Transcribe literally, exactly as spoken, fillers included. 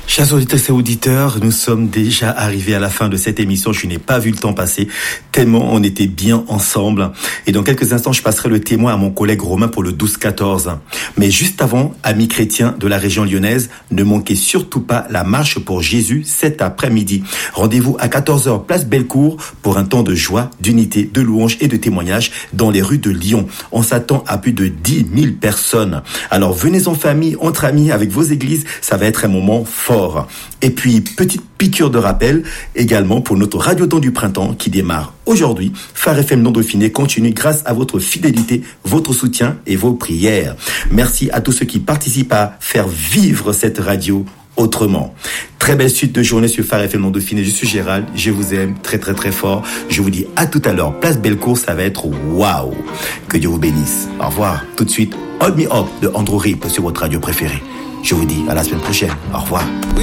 Chers auditeurs et auditeurs, nous sommes déjà arrivés à la fin de cette émission. Je n'ai pas vu le temps passer, tellement on était bien ensemble. Et dans quelques instants, je passerai le témoin à mon collègue Romain pour le douze quatorze. Mais juste avant, amis chrétiens de la région lyonnaise, ne manquez surtout pas la marche pour Jésus cet après-midi. Rendez-vous à quatorze heures, place Bellecour, pour un temps de joie, d'unité, de louange et de témoignage dans les rues de Lyon. On s'attend à plus de dix mille personnes. Alors venez en famille, entre amis, avec vos églises, ça va être un moment fort. Et puis, petite piqûre de rappel également pour notre Radioton du printemps qui démarre aujourd'hui. Phare F M Non-Dauphiné continue grâce à votre fidélité, votre soutien et vos prières. Merci à tous ceux qui participent à faire vivre cette radio autrement. Très belle suite de journée sur Phare F M Non-Dauphiné. Je suis Gérald, je vous aime très très très fort. Je vous dis à tout à l'heure. Place Bellecour, ça va être waouh. Que Dieu vous bénisse. Au revoir. Tout de suite, Hold Me Up de Andrew Rip sur votre radio préférée. Je vous dis à la semaine prochaine. Au revoir.